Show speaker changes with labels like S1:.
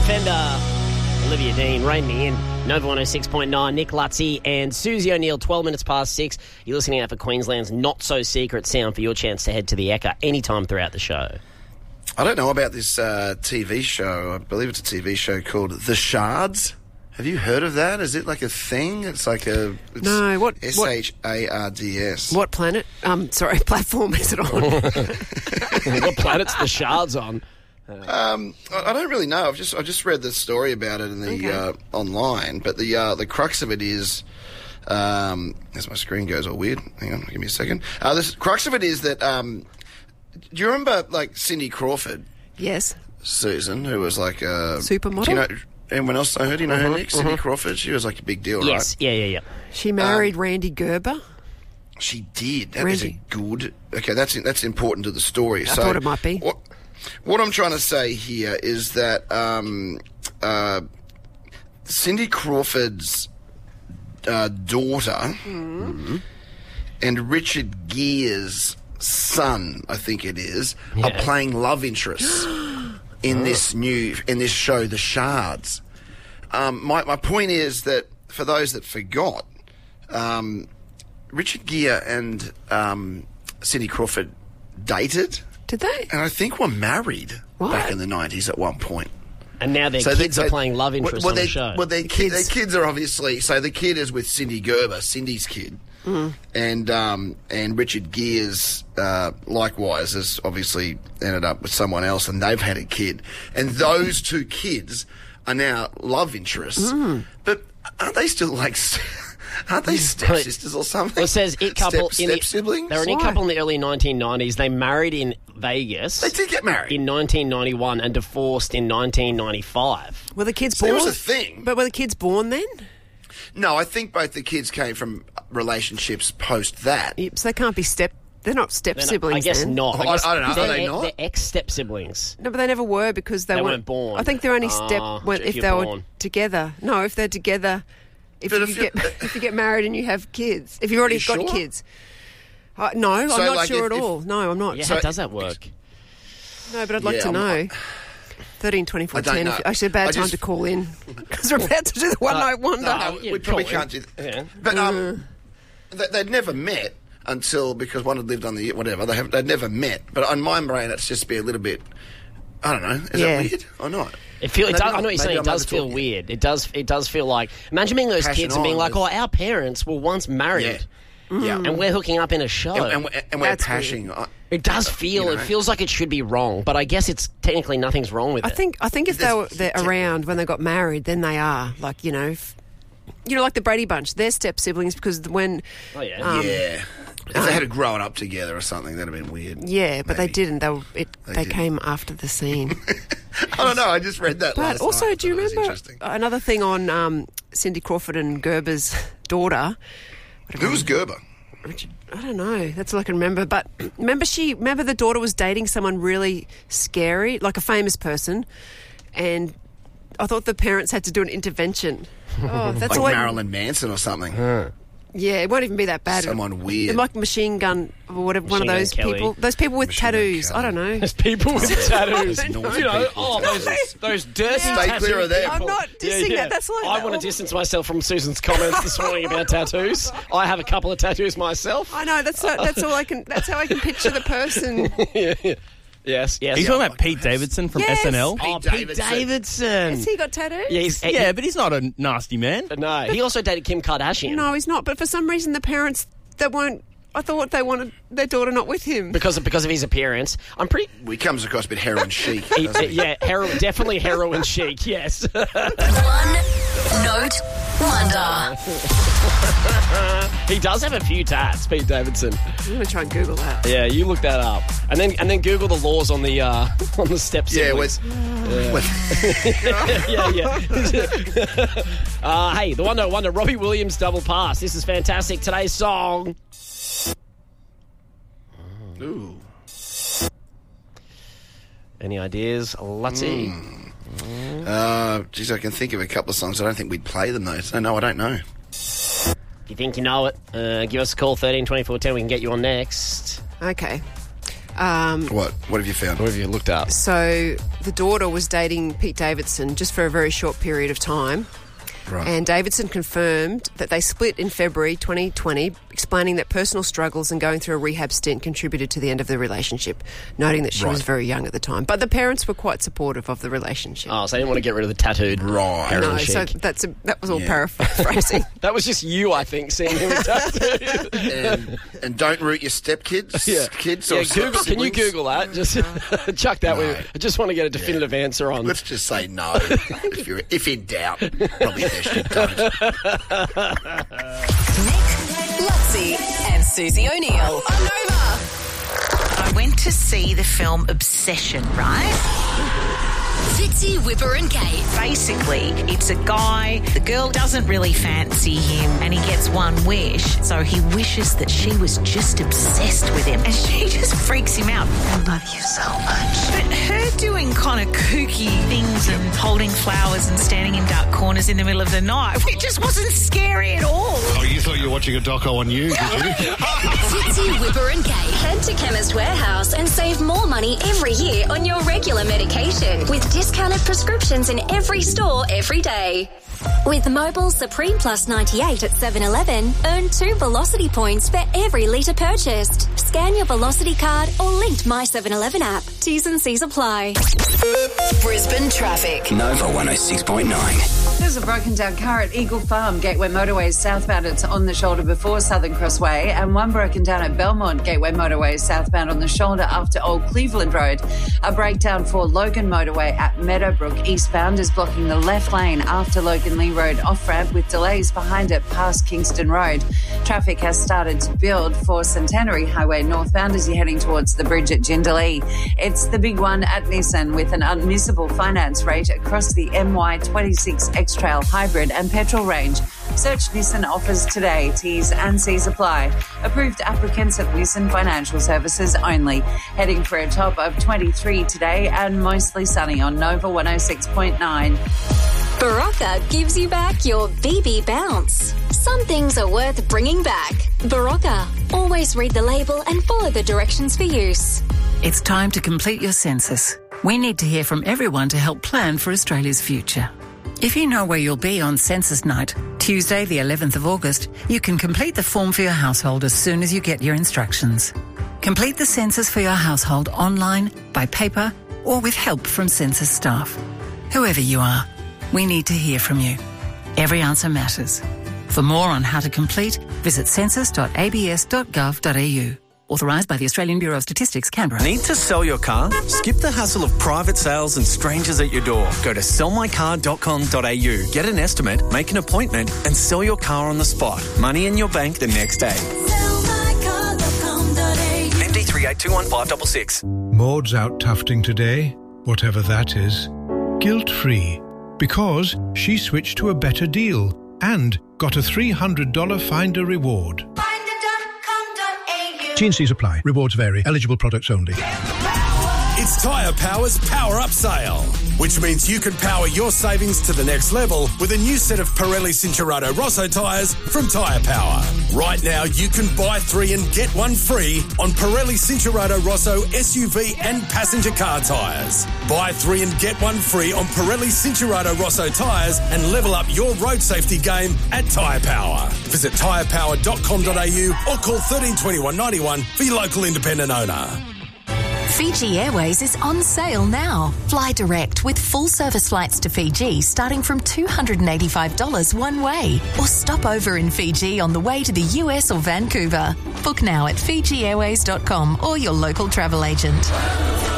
S1: Defender, Olivia Dean, Rein Me In, Nova 106.9, Nick Lutzy and Susie O'Neill, 12 minutes past 6. You're listening out for Queensland's not-so-secret sound for your chance to head to the Ekka anytime throughout the show.
S2: I don't know about this TV show. I believe it's a TV show called The Shards. Have you heard of that? Is it like a thing? It's like a...
S3: No, what...
S2: SHARDS.
S3: What planet? Platform is it on?
S1: What planet's The Shards on?
S2: I don't really know. I just read the story about it in the online, but the crux of it is... as my screen goes all weird. Hang on, give me a second. The crux of it is that... do you remember, like, Cindy Crawford?
S3: Yes.
S2: Susan, who was like a...
S3: Supermodel?
S2: Do you know... Anyone else know her? Do you know her, Nick? Cindy Crawford? She was like a big deal, right?
S1: Yes, yeah.
S3: She married Randy Gerber?
S2: She did. That is a good... Okay, that's important to the story.
S3: I thought it might be.
S2: What I'm trying to say here is that Cindy Crawford's daughter and Richard Gere's son, I think it is, are playing love interests in this show, The Shards. My point is that for those that forgot, Richard Gere and Cindy Crawford dated.
S3: Did they?
S2: And I think were married back in the 90s at one point.
S1: And now their kids are playing love interest on the show.
S2: Well, their kids are obviously... So the kid is with Cindy Gerber, Cindy's kid. And Richard Gere's, likewise, has obviously ended up with someone else, and they've had a kid. And those two kids are now love interests. But aren't they still like... Aren't they stepsisters or something?
S1: Well, it says it couple
S2: step-siblings?
S1: They were an it couple in the early 1990s. They married in Vegas.
S2: They did get married.
S1: In 1991 and divorced in 1995.
S3: Were the kids born?
S2: That was a thing.
S3: But were the kids born then?
S2: No, I think both the kids came from relationships post that.
S3: Yep, so they can't be they're not step-siblings
S1: I guess
S3: then.
S1: not.
S2: I don't know. Are they not?
S1: They're ex-step-siblings.
S3: No, but they never were because they
S1: weren't born.
S3: I think they're only if they were
S1: born.
S3: together. No, if they're together... If you get married and you have kids, if you've already got kids, no, I'm not sure at all. No, I'm not.
S1: Yeah, how does that work?
S3: No, but I'd like to know. 13, 24, 10. Actually, a bad time to call in because we're about to do the one night wonder.
S2: No, we probably can't do that. Yeah. But they'd never met until because one had lived on the whatever. They'd never met. But on my brain, it's just be a little bit. I don't know. Is that weird or not?
S1: I know what you're saying. It does feel weird. It does feel like... Imagine being those kids and being like, our parents were once married.
S2: Yeah.
S1: And we're hooking up in a show.
S2: And we're pashing.
S1: It does feel... It feels like it should be wrong, but I guess it's technically nothing's wrong with it.
S3: I think if they're around when they got married, then they are. Like, like the Brady Bunch. They're step-siblings because when...
S1: Oh, yeah.
S2: Yeah. If they had grown up together or something, that'd have been weird.
S3: Yeah, but they didn't. They came after the scene.
S2: I don't know. I just read that last
S3: night. But also, do you remember
S2: another
S3: thing on Cindy Crawford and Gerber's daughter?
S2: Who was Gerber?
S3: I don't know. That's all I can remember. But remember the daughter was dating someone really scary, like a famous person, and I thought the parents had to do an intervention. Oh, that's
S2: like Marilyn Manson or something.
S3: Yeah, it won't even be that bad.
S2: Someone weird.
S3: Like Machine Gun or whatever, one of those people. Those people with tattoos. I don't know.
S1: There's people with tattoos.
S2: Those
S1: dirty tattoos.
S2: Clear of them.
S3: I'm not dissing that. That's like
S1: I want to distance myself from Susan's comments this morning about tattoos. I have a couple of tattoos myself.
S3: I know. That's all I can. That's how I can picture the person.
S1: Yeah. Yes.
S4: Are you talking about Pete Davidson from SNL?
S1: Pete Davidson.
S3: Has he got tattoos?
S1: Yeah,
S4: but he's not a nasty man.
S1: No, he also dated Kim Kardashian.
S3: No, he's not. But for some reason, the parents I thought they wanted their daughter not with him
S1: because of his appearance.
S2: He comes across a bit heroin chic.
S1: Yeah, definitely heroin chic. Yes.
S5: One note wonder.
S1: He does have a few tats, Pete Davidson.
S3: I'm going to try and Google that.
S1: Yeah, you look that up, and then Google the laws on the step siblings. Hey, the one note wonder. Robbie Williams double pass. This is fantastic. Today's song.
S2: Ooh.
S1: Any ideas, Lutzy?
S2: Geez, I can think of a couple of songs. I don't think we'd play them though. So no, I don't know.
S1: You think you know it? Give us a call, 13 24 10. We can get you on next.
S3: Okay.
S2: What have you found?
S1: What have you looked up?
S3: So the daughter was dating Pete Davidson just for a very short period of time.
S2: Right.
S3: And Davidson confirmed that they split in February 2020, explaining that personal struggles and going through a rehab stint contributed to the end of the relationship, noting that she was very young at the time. But the parents were quite supportive of the relationship.
S1: Oh, so they didn't want to get rid of the tattooed
S2: Right.
S3: No, so that was all paraphrasing.
S1: That was just you, I think, seeing him tattooed.
S2: and don't root your stepkids. Kids or
S1: Google, can you
S2: siblings.
S1: Google that? Just chuck that.
S2: No.
S1: I just want to get a definitive answer on.
S2: Let's just say no. if in doubt, probably best you don't.
S5: Nick, Lutzi, and Susie O'Neill on Nova.
S6: I went to see the film Obsession, right?
S5: Fitzy, Whipper and Kate.
S6: Basically, it's a guy, the girl doesn't really fancy him, and he gets one wish, so he wishes that she was just obsessed with him, and she just freaks him out. I love you so much. But her doing kind of kooky things and holding flowers and standing in dark corners in the middle of the night, it just wasn't scary at all.
S7: Oh, you thought you were watching a doco on you, did you?
S5: Fitzy, Whipper and Kate. Head to Chemist Warehouse and save more money every year on your regular medication with discounted prescriptions in every store every day. With Mobile Supreme Plus 98 at 7-Eleven, earn 2 Velocity points for every litre purchased. Scan your Velocity card or linked My 7-Eleven app. T's and C's apply. Brisbane traffic.
S8: Nova 106.9.
S9: There's a broken down car at Eagle Farm, Gateway Motorways southbound. It's on the shoulder before Southern Crossway, and one broken down at Belmont, Gateway Motorways southbound on the shoulder after Old Cleveland Road. A breakdown for Logan Motorway at Meadowbrook eastbound is blocking the left lane after Logan Lee Road off-ramp with delays behind it past Kingston Road. Traffic has started to build for Centenary Highway northbound as you're heading towards the bridge at Jindalee. It's the big one at Nissan with an unmissable finance rate across the MY26 X-Trail Hybrid and petrol range. Search Nissan offers today. T's and C's apply. Approved applicants at Nissan Financial Services only. Heading for a top of 23 today and mostly sunny on Nova 106.9.
S5: Barocca gives you back your BB bounce. Some things are worth bringing back. Barocca. Always read the label and follow the directions for use.
S10: It's time to complete your census. We need to hear from everyone to help plan for Australia's future. If you know where you'll be on census night, Tuesday the 11th of August, you can complete the form for your household as soon as you get your instructions. Complete the census for your household online, by paper, or with help from census staff. Whoever you are, we need to hear from you. Every answer matters. For more on how to complete, visit census.abs.gov.au. Authorised by the Australian Bureau of Statistics, Canberra.
S11: Need to sell your car? Skip the hassle of private sales and strangers at your door. Go to sellmycar.com.au. Get an estimate, make an appointment, and sell your car on the spot. Money in your bank the next day. MD 3821
S12: Maud's out tufting today, whatever that is. Guilt-free. Because she switched to a better deal and got a $300 Finder reward. T&Cs apply. Rewards vary. Eligible products only.
S13: It's Tyre Power's Power Up Sale, which means you can power your savings to the next level with a new set of Pirelli Cincherato Rosso tyres from Tyre Power. Right now, you can buy 3 and get 1 free on Pirelli Cincherato Rosso SUV and passenger car tyres. Buy 3 and get 1 free on Pirelli Cincherato Rosso tyres and level up your road safety game at Tyre Power. Visit tyrepower.com.au or call 13 21 91 for your local independent owner.
S14: Fiji Airways is on sale now. Fly direct with full service flights to Fiji starting from $285 one way. Or stop over in Fiji on the way to the US or Vancouver. Book now at FijiAirways.com or your local travel agent.